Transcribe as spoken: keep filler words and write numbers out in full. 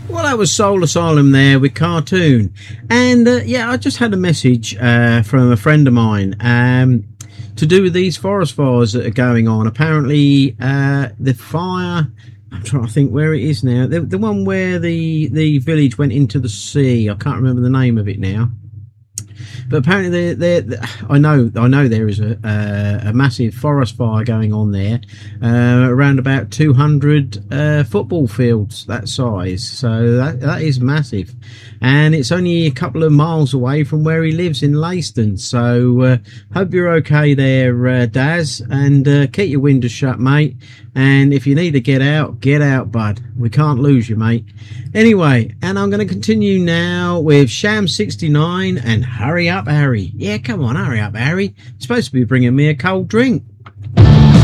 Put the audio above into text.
Well, that was Soul Asylum there with Cartoon. And uh, yeah, I just had a message uh, from a friend of mine um, to do with these forest fires that are going on. Apparently, uh, the fire, I'm trying to think where it is now. The, the one where the, the village went into the sea. I can't remember the name of it now. But apparently, there, there, I know, I know there is a, uh, a massive forest fire going on there, uh, around about two hundred uh, football fields that size. So that that is massive, and it's only a couple of miles away from where he lives in Leiston. So uh, hope you're okay there, uh, Daz, and uh, keep your windows shut, mate. And if you need to get out, get out, bud. We can't lose you, mate. Anyway, and I'm going to continue now with Sham sixty-nine and Hurry Up Harry. Yeah, come on, hurry up, Harry. You're supposed to be bringing me a cold drink.